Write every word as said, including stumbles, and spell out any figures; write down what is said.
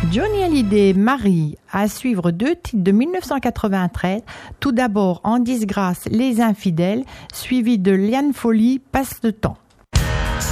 Johnny Hallyday, Marie, à suivre deux titres de mille neuf cent quatre-vingt-treize. Tout d'abord, En disgrâce, Les infidèles, suivi de Liane Folly, Passe le temps.